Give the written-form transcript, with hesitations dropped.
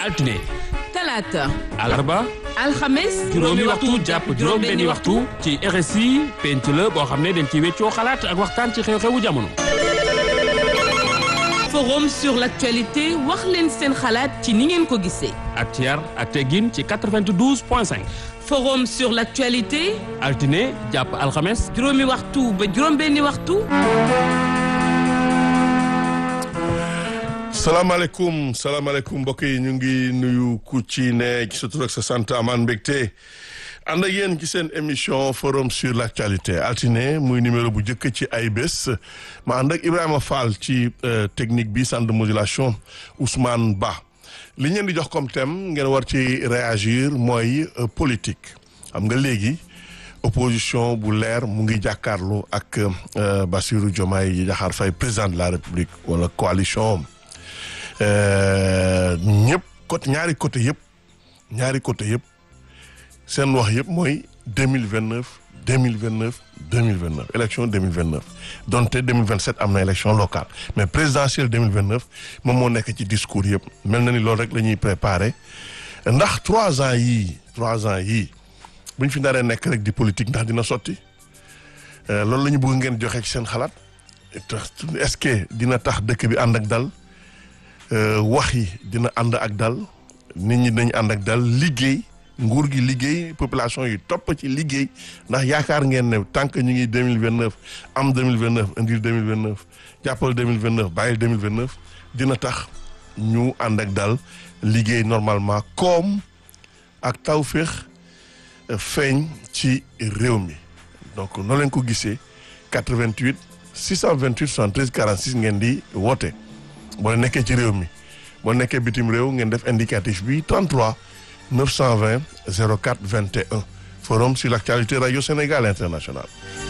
altine talaata alarba alxames juróomi waxtu jàpp juróom-benni waxtu ci RSI penc la boo xam ne dañ ci weccoo xalaat ak waxtaan ci xew-xewu jamono. forum sur l'actualité wax leen seen xalaat ci ni ngeen ko gisee. ak ci yar ak teggin ci 92.5. forum sur l'actualité. altine jàpp alxames. juróomi waxtu ba juróom-benni waxtu. salaamaaleykum mbokk yi ñu ngi nuyu ku ci ne ci sa tur ak sa sant amaan mbégte ànd ak yéen ci seen émission forum sur l'actualité altine muy numéro bu njëkk ci ay bés ma ànd ak Ibrahima Fall ci technique bi centre de modulation Ousmane Ba li ñu leen di jox comme thème ngeen war ci réagir mooy politique xam nga léegi opposition bu leer mu ngi jàkkaarloo ak Bassirou Diomaye Diakhar Faye président de la République wala coalition ñëpp ñaari côté yëpp seen wax yëpp mooy 2029 élection 2029 donte 2027 am na élection locale mais présidentielle 2029 moom moo nekk ci discours yëpp mel na ni loolu rek la ñuy préparer ndax 3 ans yii bu ñu fi naree nekk rek di politique ndax dina sotti loolu la ñu bëgg ngeen joxe ci seen xalaat est-ce que dina tax dëkk bi ànd ak dal wax yi dina ànd ak dal nit ñi dañu ànd ak dal liggéey nguur gi liggéey population yi topp ci liggéey ndax yaakaar ngeen ne tant que ñu ngi 2029 am 2029 indil 2029 jàppal 2029 bàyyil 2029 dina tax ñu ànd ak dal liggéey normalement koom ak tawféex feeñ ci réew mi donc noo leen ko gisee 88 628 73 46 ngeen di woote. boo nekkee ci réew mi boo nekkee bitim réew ngeen def indicatif bi 33 920 04 21 forum sur l'actualité radio Sénégal international